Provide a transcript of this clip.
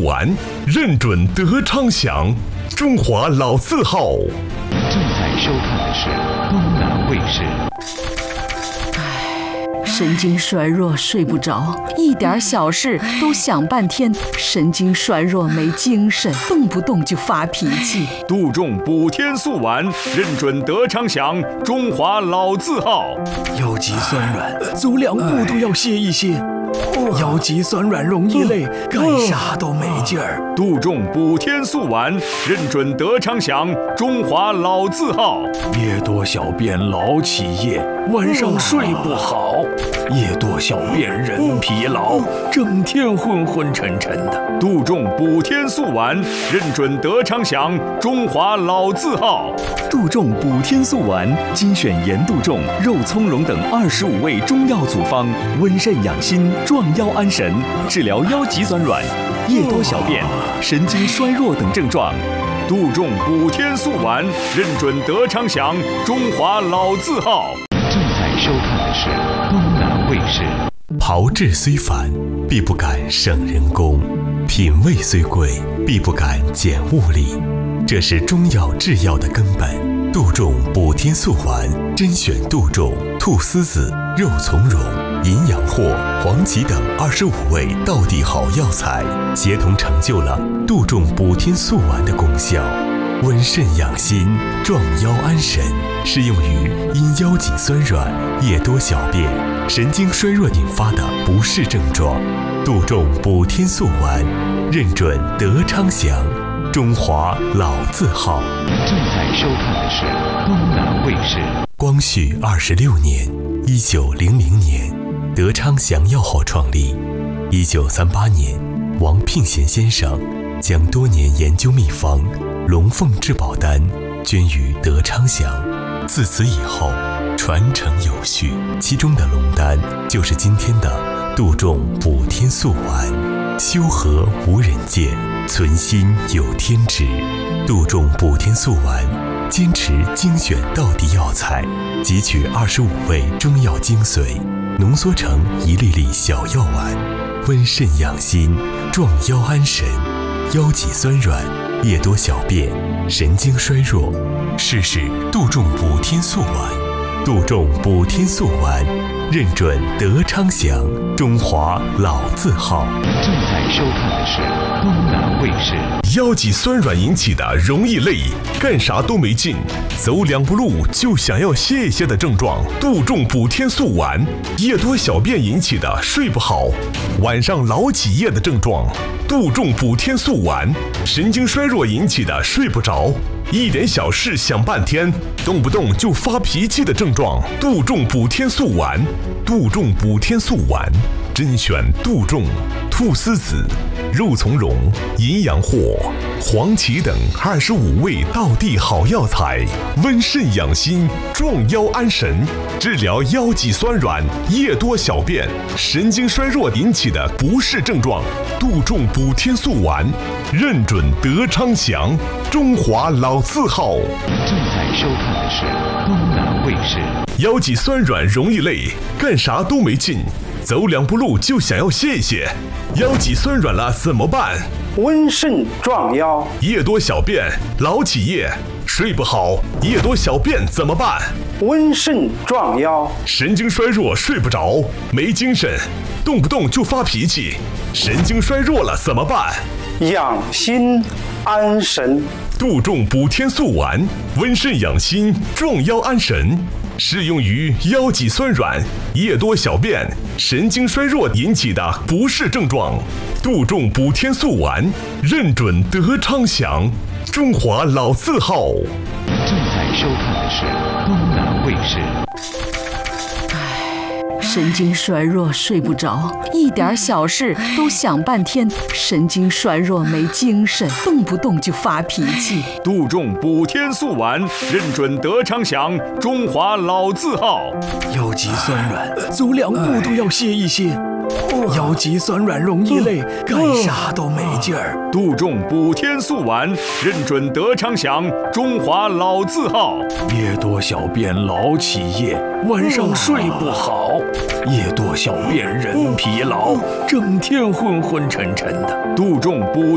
丸，认准德昌祥，中华老字号。 正在收看的是东南卫视。 神经衰弱睡不着，一点小事都想半天，神经衰弱没精神，动不动就发脾气。 杜仲补天素丸，认准德昌祥，中华老字号。 腰肌酸软，走2步都要歇一歇。腰肌酸软容易累，干啥都没劲儿。 杜仲补天素丸，认准德昌祥，中华老字号。 夜多小便老起夜，晚上睡不好。夜多小便人疲劳，整天昏昏沉沉的。 杜仲补天素丸，认准德昌祥，中华老字号。 杜仲补天素丸，精选盐杜仲、肉苁蓉等25味中药组方，温肾养心，壮腰安神，治疗腰脊酸软、夜多小便、神经衰弱等症状。 杜仲补天素丸，认准德昌祥，中华老字号。 正在收看的是东南卫视。 炮制虽繁，必不敢省人工；品味虽贵，必不敢减物力。这是中药制药的根本。杜仲补天素丸，甄选杜仲、菟丝子、肉苁蓉、银阳藿、黄芪等25味道地好药材，协同成就了杜仲补天素丸的功效。温肾养心，壮腰安神，适用于因腰脊酸软、夜多小便、神经衰弱引发的不适症状。杜仲补天素丸，认准德昌祥，中华老字号。 正在收看的是东南卫视。 光绪26年，1900年，德昌祥药号创立。1938年，王聘贤先生将多年研究秘方龙凤至宝丹捐于德昌祥，自此以后传承有序。其中的龙丹就是今天的杜仲补天素丸。修和无人见，存心有天知。杜仲补天素丸坚持精选道地药材，汲取25味中药精髓，浓缩成一粒粒小药丸，温肾养心，壮腰安神。腰脊酸软、夜多小便、神经衰弱，试试杜仲补天素丸。杜仲补天素丸，认准德昌祥，中华老字号。 正在收看的是东南卫视。 腰脊酸软引起的容易累，干啥都没劲，走2步路就想要歇一歇的症状，杜仲补天素丸。夜多小便引起的睡不好，晚上老起夜的症状，杜仲补天素丸。神经衰弱引起的睡不着，一点小事想半天，动不动就发脾气的症状，杜仲补天素丸。杜仲补天素丸，甄选杜仲、菟丝子、肉苁蓉、银阳藿、黄芪等25味道地好药材，温肾养心，壮腰安神，治疗腰脊酸软、夜多小便、神经衰弱引起的不适症状。杜仲补天素丸，认准德昌祥，中华老字号。 正在收看的是东南卫视。 腰脊酸软容易累，干啥都没劲，走2步路就想要歇一歇。腰脊酸软了怎么办？ 温肾壮腰。 夜多小便老起夜，睡不好，夜多小便怎么办？ 温肾壮腰。 神经衰弱睡不着，没精神，动不动就发脾气，神经衰弱了怎么办？ 养心安神。 杜仲补天素丸，温肾养心，壮腰安神，适用于腰脊酸软、夜多小便、神经衰弱引起的不适症状。杜仲补天素丸，认准德昌祥，中华老字号。 正在收看的是东南卫视。 神经衰弱睡不着，一点小事都想半天，神经衰弱没精神，动不动就发脾气。 杜仲补天素丸，认准德昌祥，中华老字号。 腰肌酸软，走2步都要歇一歇。腰肌酸软容易累，干啥都没劲儿。 杜仲补天素丸，认准德昌祥，中华老字号。 夜多小便老起夜，晚上睡不好。夜多小便人疲劳，整天昏昏沉沉的。 杜仲补